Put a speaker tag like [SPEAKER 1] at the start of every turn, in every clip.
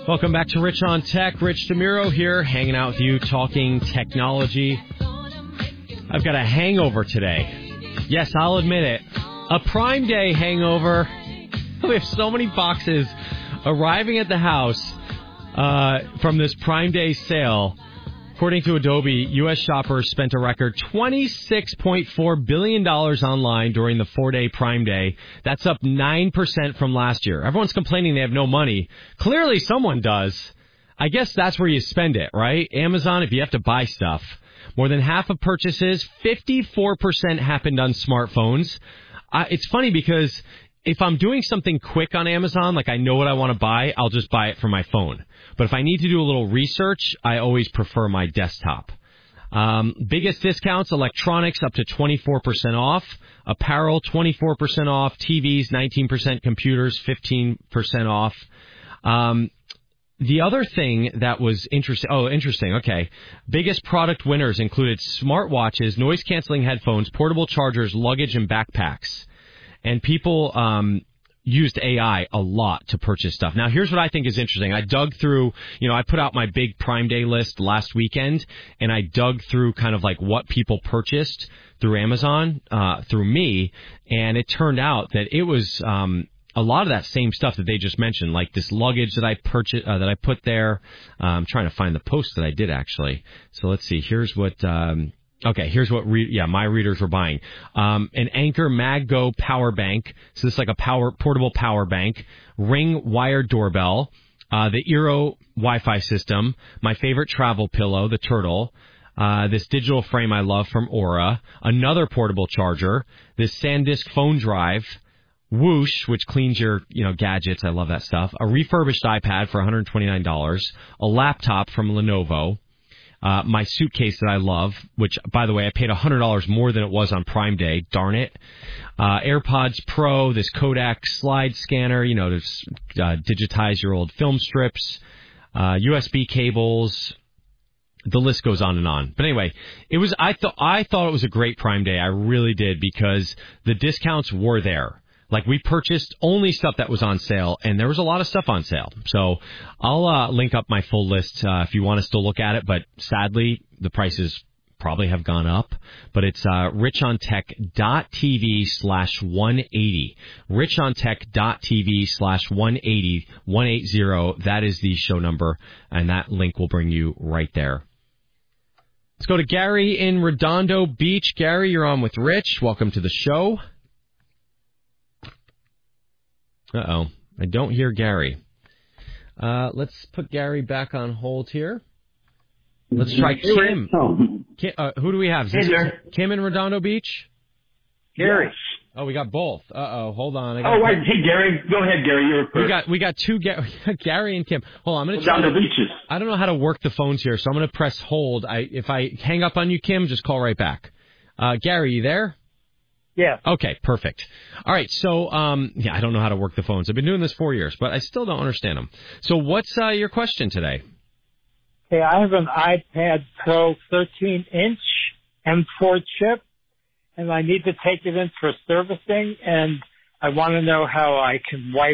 [SPEAKER 1] Welcome back to Rich on Tech. Rich DeMuro here, hanging out with you, talking technology. I've got a hangover today. Yes, I'll admit it. A Prime Day hangover. We have so many boxes arriving at the house from this Prime Day sale. According to Adobe, U.S. shoppers spent a record $26.4 billion online during the 4-day Prime Day. That's up 9% from last year. Everyone's complaining they have no money. Clearly someone does. I guess that's where you spend it, right? Amazon, if you have to buy stuff. More than half of purchases, 54% happened on smartphones. It's funny because if I'm doing something quick on Amazon, like I know what I want to buy, I'll just buy it from my phone. But if I need to do a little research, I always prefer my desktop. Biggest discounts, electronics up to 24% off, apparel 24% off, TVs 19%, computers 15% off. The other thing that was interesting, okay. Biggest product winners included smartwatches, noise-canceling headphones, portable chargers, luggage, and backpacks. And people used AI a lot to purchase stuff. Now, here's what I think is interesting. I dug through, I put out my big Prime Day list last weekend, and I dug through kind of like what people purchased through Amazon, through me, and it turned out that it was a lot of that same stuff that they just mentioned, like this luggage that I purchased, that I put there. I'm trying to find the post that I did, actually. So let's see. Here's what... Okay, here's what my readers were buying. An Anker MagGo power bank. So this is like a portable power bank. Ring wired doorbell. The Eero Wi-Fi system. My favorite travel pillow, the Turtle. This digital frame I love from Aura. Another portable charger. This SanDisk phone drive. Whoosh, which cleans your, gadgets. I love that stuff. A refurbished iPad for $129. A laptop from Lenovo. My suitcase that I love, which, by the way, I paid $100 more than it was on Prime Day. Darn it. AirPods Pro, this Kodak slide scanner, to digitize your old film strips, USB cables. The list goes on and on. But anyway, I thought it was a great Prime Day. I really did, because the discounts were there. Like, we purchased only stuff that was on sale, and there was a lot of stuff on sale. So I'll link up my full list if you want to still look at it. But sadly, the prices probably have gone up. But it's richontech.tv/180. richontech.tv/180. 180. That is the show number, and that link will bring you right there. Let's go to Gary in Redondo Beach. Gary, you're on with Rich. Welcome to the show. Uh-oh. I don't hear Gary. Let's put Gary back on hold here. Let's try Kim. Who do we have?
[SPEAKER 2] Hey there.
[SPEAKER 1] Kim in Redondo Beach?
[SPEAKER 2] Gary.
[SPEAKER 1] Yes. Oh, we got both. Uh-oh. Hold on.
[SPEAKER 2] Hey, Gary. Go ahead, Gary. You're first.
[SPEAKER 1] We got two Gary and Kim. Hold on. I'm going to
[SPEAKER 2] try. Redondo Beaches.
[SPEAKER 1] I don't know how to work the phones here, so I'm going to press hold. If I hang up on you, Kim, just call right back. Gary, you there?
[SPEAKER 3] Yeah.
[SPEAKER 1] Okay, perfect. All right, so, I don't know how to work the phones. I've been doing this 4 years, but I still don't understand them. So what's your question today?
[SPEAKER 3] Okay, I have an iPad Pro 13-inch M4 chip, and I need to take it in for servicing, and I want to know how I can wipe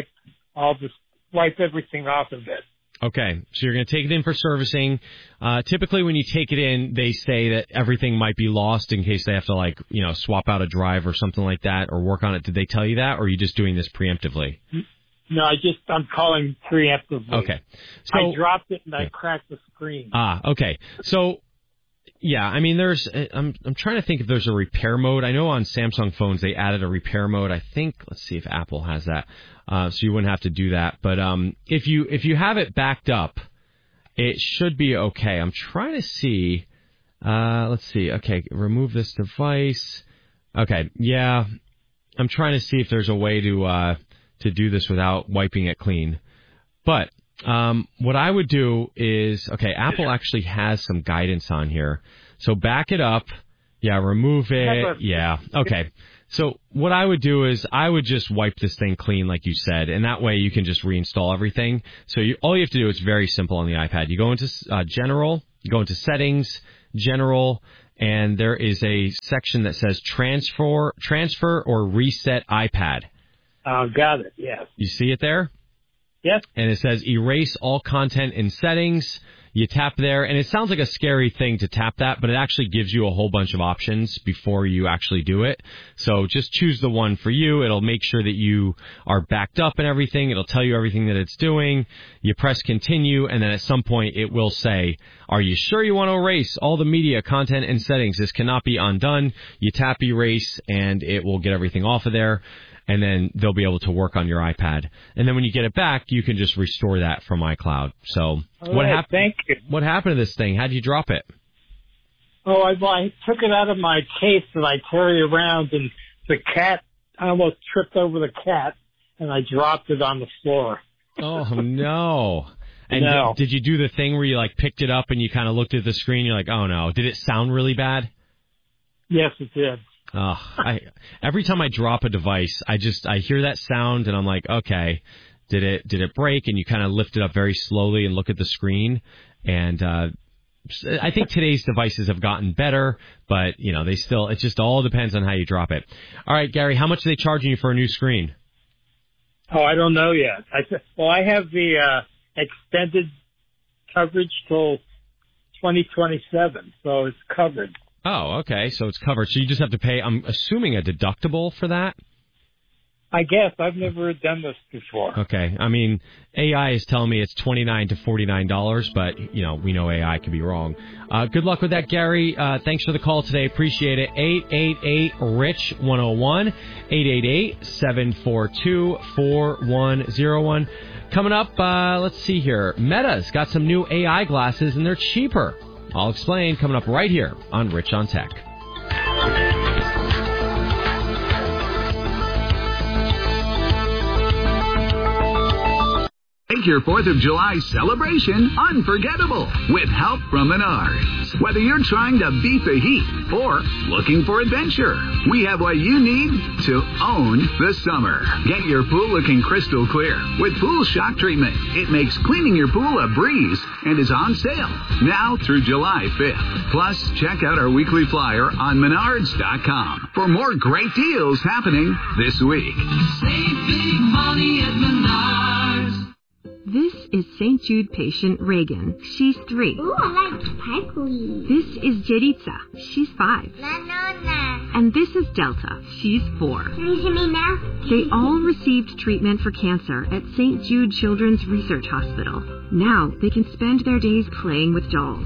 [SPEAKER 3] everything off of it.
[SPEAKER 1] Okay, so you're going to take it in for servicing. Typically, when you take it in, they say that everything might be lost in case they have to, swap out a drive or something like that, or work on it. Did they tell you that, or are you just doing this preemptively?
[SPEAKER 3] No, I'm calling preemptively.
[SPEAKER 1] Okay. So,
[SPEAKER 3] I dropped it and I cracked the screen.
[SPEAKER 1] Okay. So, yeah, I mean, I'm trying to think if there's a repair mode. I know on Samsung phones they added a repair mode. I think, let's see if Apple has that. So you wouldn't have to do that. But if you have it backed up, it should be okay. I'm trying to see. Let's see. Okay, remove this device. Okay, yeah. I'm trying to see if there's a way to do this without wiping it clean. But what I would do is, okay, Apple actually has some guidance on here. So back it up. Yeah, remove it. Yeah. Okay. So what I would do is I would just wipe this thing clean, like you said, and that way you can just reinstall everything. So all you have to do is very simple on the iPad. You go into General, you go into Settings, General, and there is a section that says Transfer or Reset iPad.
[SPEAKER 3] Got it, yes.
[SPEAKER 1] You see it there?
[SPEAKER 3] Yes.
[SPEAKER 1] And it says erase all content in settings. You tap there, and it sounds like a scary thing to tap that, but it actually gives you a whole bunch of options before you actually do it. So just choose the one for you. It'll make sure that you are backed up and everything. It'll tell you everything that it's doing. You press continue, and then at some point it will say, are you sure you want to erase all the media, content, and settings? This cannot be undone. You tap erase, and it will get everything off of there. And then they'll be able to work on your iPad. And then when you get it back, you can just restore that from iCloud. So what happened?
[SPEAKER 3] Thank you.
[SPEAKER 1] What happened to this thing? How'd you drop it?
[SPEAKER 3] Oh, I took it out of my case and I carried it around, and I almost tripped over the cat, and I dropped it on the floor.
[SPEAKER 1] Oh, no. And
[SPEAKER 3] no.
[SPEAKER 1] Did you do the thing where you picked it up and you kind of looked at the screen? You're like, oh, no. Did it sound really bad?
[SPEAKER 3] Yes, it did.
[SPEAKER 1] Every time I drop a device, I hear that sound and I'm like, okay, did it break? And you kind of lift it up very slowly and look at the screen. And I think today's devices have gotten better, but it just all depends on how you drop it. All right, Gary, how much are they charging you for a new screen?
[SPEAKER 3] Oh, I don't know yet. I have the extended coverage till 2027, so it's covered.
[SPEAKER 1] Oh, okay. So it's covered. So you just have to pay, I'm assuming, a deductible for that?
[SPEAKER 3] I guess. I've never done this before.
[SPEAKER 1] Okay. I mean, AI is telling me it's $29 to $49, but, we know AI could be wrong. Good luck with that, Gary. Thanks for the call today. Appreciate it. 888-RICH-101, 888-742-4101. Coming up, let's see here. Meta's got some new AI glasses, and they're cheaper. I'll explain coming up right here on Rich on Tech.
[SPEAKER 4] Make your 4th of July celebration unforgettable with help from Menards. Whether you're trying to beat the heat or looking for adventure, we have what you need to own the summer. Get your pool looking crystal clear with Pool Shock Treatment. It makes cleaning your pool a breeze and is on sale now through July 5th. Plus, check out our weekly flyer on Menards.com for more great deals happening this week.
[SPEAKER 5] Save big money at Menards.
[SPEAKER 6] This is St. Jude patient Reagan. She's 3.
[SPEAKER 7] Ooh, I like sparkly.
[SPEAKER 6] This is Jeritza. She's 5.
[SPEAKER 7] Banana.
[SPEAKER 6] And this is Delta. She's 4.
[SPEAKER 7] Can you see me now?
[SPEAKER 6] They all received treatment for cancer at St. Jude Children's Research Hospital. Now they can spend their days playing with dolls,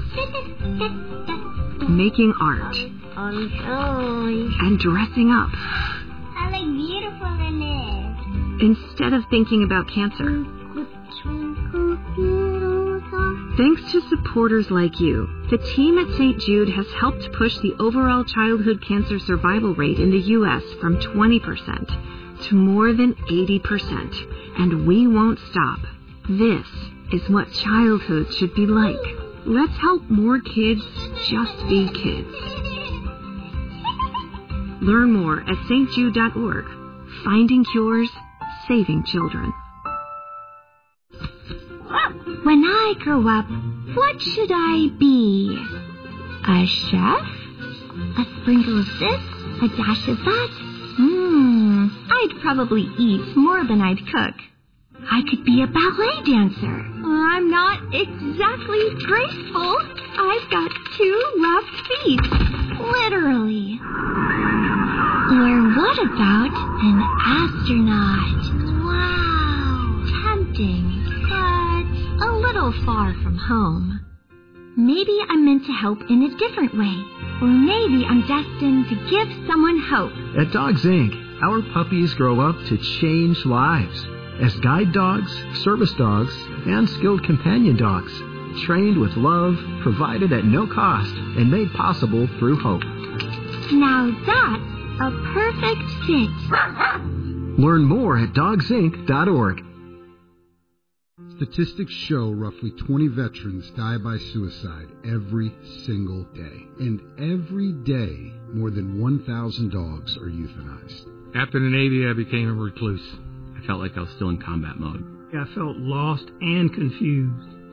[SPEAKER 6] making art, and dressing up.
[SPEAKER 7] I like beautiful in it.
[SPEAKER 6] Instead of thinking about cancer. Thanks to supporters like you, the team at St. Jude has helped push the overall childhood cancer survival rate in the U.S. from 20% to more than 80%. And we won't stop. This is what childhood should be like. Let's help more kids just be kids. Learn more at stjude.org. Finding cures, saving children.
[SPEAKER 7] When I grow up, what should I be? A chef? A sprinkle of this? A dash of that? I'd probably eat more than I'd cook. I could be a ballet dancer. I'm not exactly graceful. I've got 2 left feet. Literally. Or what about an astronaut? Wow. Tempting. But a little far from home. Maybe I'm meant to help in a different way. Or maybe I'm destined to give someone hope.
[SPEAKER 8] At Dogs Inc., our puppies grow up to change lives as guide dogs, service dogs, and skilled companion dogs, trained with love, provided at no cost, and made possible through hope.
[SPEAKER 7] Now that's a perfect fit.
[SPEAKER 8] Learn more at dogsinc.org.
[SPEAKER 9] Statistics show roughly 20 veterans die by suicide every single day. And every day, more than 1,000 dogs are euthanized.
[SPEAKER 10] After the Navy, I became a recluse. I felt like I was still in combat mode.
[SPEAKER 11] I felt lost and confused.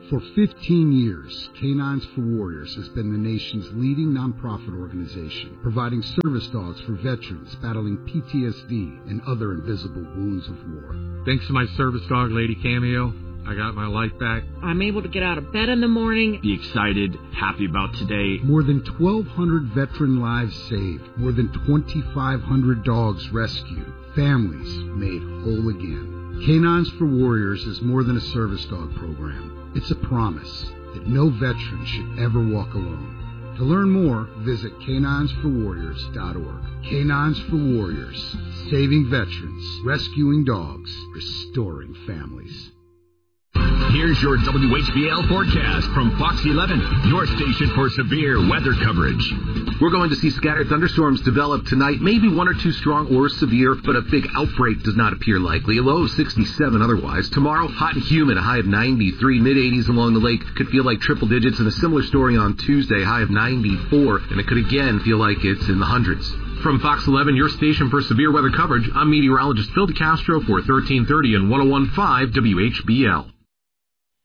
[SPEAKER 9] For 15 years, Canines for Warriors has been the nation's leading nonprofit organization, providing service dogs for veterans battling PTSD and other invisible wounds of war.
[SPEAKER 10] Thanks to my service dog, Lady Cameo, I got my life back.
[SPEAKER 11] I'm able to get out of bed in the morning.
[SPEAKER 12] Be excited, happy about today.
[SPEAKER 9] More than 1,200 veteran lives saved. More than 2,500 dogs rescued. Families made whole again. Canines for Warriors is more than a service dog program. It's a promise that no veteran should ever walk alone. To learn more, visit caninesforwarriors.org. Canines for Warriors, saving veterans, rescuing dogs, restoring families.
[SPEAKER 13] Here's your WHBL forecast from Fox 11, your station for severe weather coverage.
[SPEAKER 14] We're going to see scattered thunderstorms develop tonight, maybe one or two strong or severe, but a big outbreak does not appear likely. A low of 67 otherwise. Tomorrow, hot and humid, a high of 93, mid-80s along the lake. Could feel like triple digits, and a similar story on Tuesday, high of 94, and it could again feel like it's in the hundreds. From Fox 11, your station for severe weather coverage, I'm meteorologist Phil DeCastro for 1330 and 101.5 WHBL.